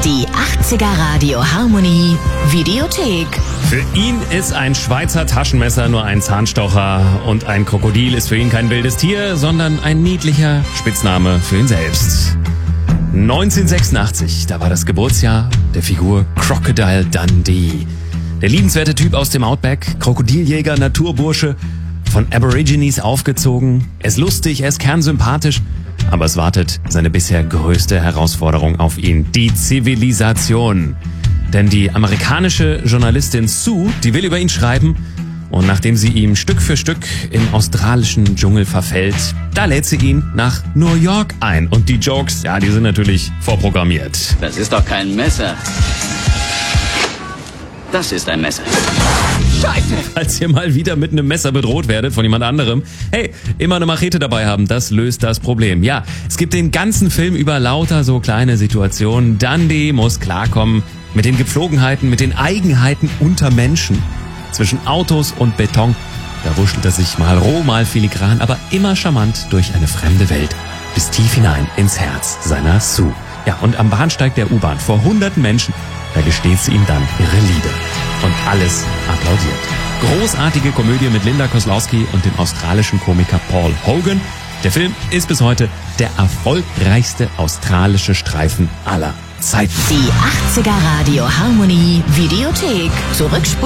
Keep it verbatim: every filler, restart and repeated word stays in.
Die achtziger Radio Harmonie Videothek. Für ihn ist ein Schweizer Taschenmesser nur ein Zahnstocher und ein Krokodil ist für ihn kein wildes Tier, sondern ein niedlicher Spitzname für ihn selbst. neunzehnhundertsechsundachtzig, da war das Geburtsjahr der Figur Crocodile Dundee. Der liebenswerte Typ aus dem Outback, Krokodiljäger, Naturbursche, von Aborigines aufgezogen. Er ist lustig, er ist kernsympathisch, aber es wartet seine bisher größte Herausforderung auf ihn, die Zivilisation. Denn die amerikanische Journalistin Sue, die will über ihn schreiben, und nachdem sie ihm Stück für Stück im australischen Dschungel verfällt, da lädt sie ihn nach New York ein. Und die Jokes, ja, die sind natürlich vorprogrammiert. Das ist doch kein Messer. Das ist ein Messer. Scheiße! Falls ihr mal wieder mit einem Messer bedroht werdet von jemand anderem, hey, immer eine Machete dabei haben, das löst das Problem. Ja, es gibt den ganzen Film über lauter so kleine Situationen. Dundee muss klarkommen mit den Gepflogenheiten, mit den Eigenheiten unter Menschen. Zwischen Autos und Beton, da wuschelt er sich mal roh, mal filigran, aber immer charmant durch eine fremde Welt, bis tief hinein ins Herz seiner Sue. Ja, und am Bahnsteig der U-Bahn vor hunderten Menschen, da gesteht sie ihm dann ihre Liebe. Und alles applaudiert. Großartige Komödie mit Linda Kozlowski und dem australischen Komiker Paul Hogan. Der Film ist bis heute der erfolgreichste australische Streifen aller Zeiten. Die achtziger Radio Harmonie Videothek. Zurückspulen.